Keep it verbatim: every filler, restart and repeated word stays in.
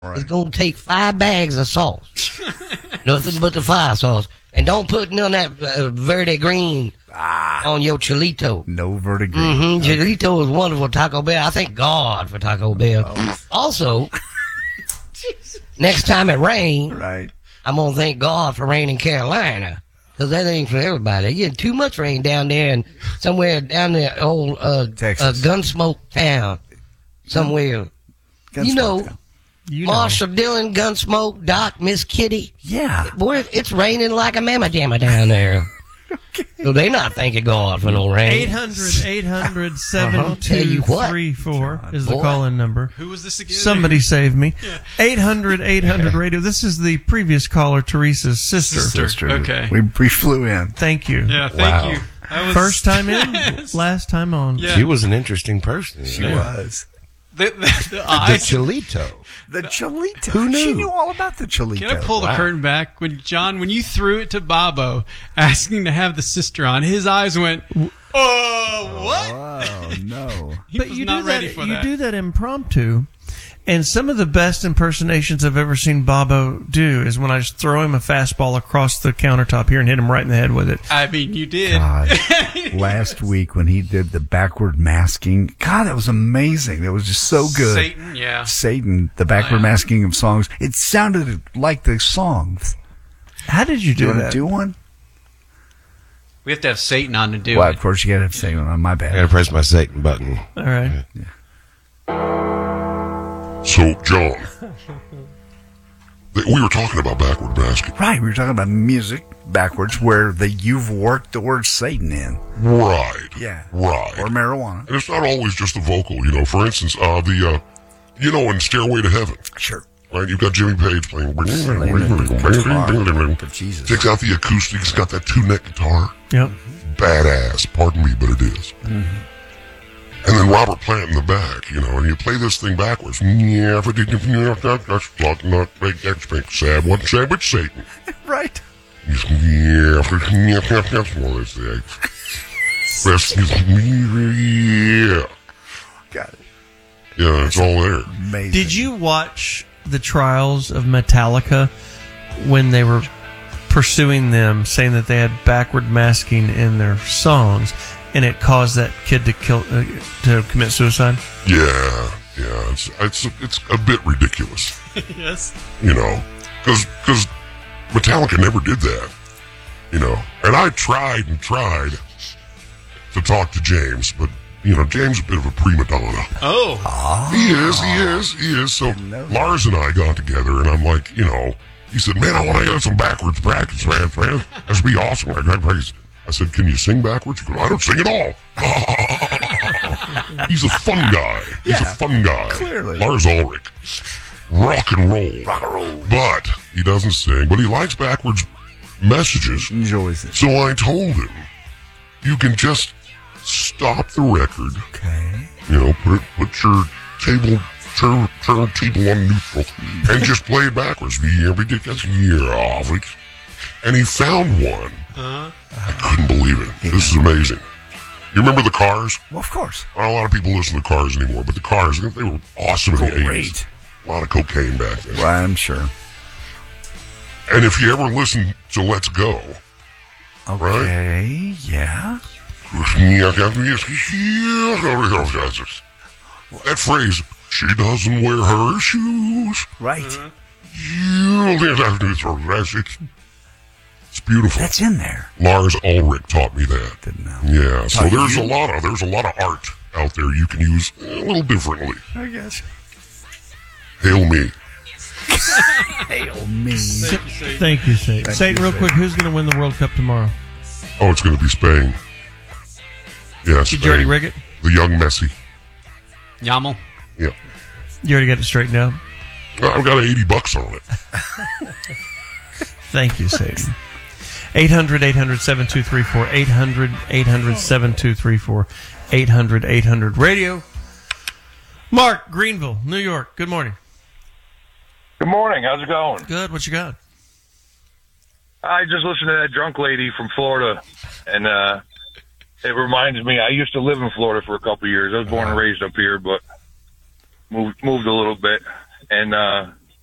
right. is going to take five bags of sauce. Nothing but the fire sauce. And don't put none of that uh, Verde Green ah, on your Cholito. No Verde Green. Mm-hmm. Okay. Cholito is wonderful. Taco Bell. I thank God for Taco Bell. Oh. Also, next time it rains, right. I'm going to thank God for rain in Carolina. Because that ain't for everybody. You get too much rain down there and somewhere down there, old uh, uh, Gunsmoke town. Somewhere. Gunsmoke you know, town. You Marshall know. Dillon, Gunsmoke, Doc, Miss Kitty. Yeah. Boy, it's raining like a mamma jamma down there. Okay. So they not thanking God for no rain. eight hundred, eight hundred, seven two three four is the call-in number. Who was this again? Somebody save me. Yeah. eight hundred, eight hundred radio. This is the previous caller, Teresa's sister. Sister, okay. We, we flew in. Thank you. Yeah, thank wow. you. That was... First time in, last time on. Yeah. She was an interesting person. She yeah. was. The, the, the, the Cholito. The Cholito. Who knew? She knew all about the Cholito. Can I pull the wow. curtain back? When John, when you threw it to Bobo, asking to have the sister on, his eyes went, oh, what? Oh, no. He but was you not do ready that, for you that. do that impromptu. And some of the best impersonations I've ever seen Bobo do is when I just throw him a fastball across the countertop here and hit him right in the head with it. I mean, you did. God, last week when he did the backward masking, God, that was amazing. That was just so good. Satan, yeah. Satan, the backward oh, yeah. masking of songs. It sounded like the songs. How did you do, do you that? Do one? We have to have Satan on to do well, it. Of course, you got to have Satan on. My bad. I got to press my Satan button. All right. Yeah. So, John, we were talking about backward masking. Right, we were talking about music backwards where the, you've worked the word Satan in. Right. Yeah. Right. Or marijuana. And it's not always just the vocal, you know. For instance, uh, the, uh, you know, in Stairway to Heaven. Sure. Right, you've got Jimmy Page playing. Jesus. Takes out the acoustic, he's got that two-neck guitar. Yep. Badass, pardon me, but it is. Mm-hmm. And then Robert Plant in the back, you know, and you play this thing backwards. Yeah, if it didn't, that's not, not, that's pink, sad one, sad with Satan. Right. Yeah, if it, yeah, that's one of the best, yeah. Got it. Yeah, it's all there. Amazing. Did you watch the trials of Metallica when they were pursuing them, saying that they had backward masking in their songs? And it caused that kid to kill, uh, to commit suicide. Yeah, yeah, it's it's it's a bit ridiculous. Yes, you know, because because Metallica never did that, you know. And I tried and tried to talk to James, but you know, James is a bit of a prima donna. Oh, oh. he is, he is, he is. So Lars and I got together, and I'm like, you know, he said, "Man, I want to get some backwards practice, man. man. That'd be awesome." Like, I praise. I said, "Can you sing backwards?" He goes, "I don't sing at all." He's a fun guy. He's yeah, a fun guy. Clearly. Lars Ulrich. Rock and roll. Rock and roll. But he doesn't sing, but he likes backwards messages. Enjoys it. So I told him, you can just stop the record. Okay. You know, put it, put your table, turn, turn table on neutral, and just play it backwards. Yeah, ridiculous. Yeah, and he found one. Uh-huh. I couldn't believe it. This is amazing. You remember the Cars? Well, of course. Not a lot of people listen to Cars anymore, but the Cars, they were awesome in the eighties. Great. A lot of cocaine back then. Right, I'm sure. And if you ever listen to Let's Go, okay, right? Yeah. That phrase, she doesn't wear her shoes. Right. Mm-hmm. It's beautiful. That's in there. Lars Ulrich taught me that. Didn't know. Yeah, so oh, there's you? a lot of there's a lot of art out there you can use a little differently. I guess. Hail me. Hail me. Thank you, Satan. Satan, real quick, who's going to win the World Cup tomorrow? Oh, it's going to be Spain. Yeah, Spain. Did you already rig it? The young Messi. Yamal. Yeah. You already got it straightened out? I've got eighty bucks on it. Thank you, Satan. eight hundred, eight hundred, seven two three four. eight hundred, eight hundred, seven two three four. eight hundred, eight hundred radio. Mark, Greenville, New York. Good morning. Good morning. How's it going? Good. What you got? I just listened to that drunk lady from Florida, and uh, it reminds me, I used to live in Florida for a couple of years. I was born and raised up here, but moved moved a little bit. And uh,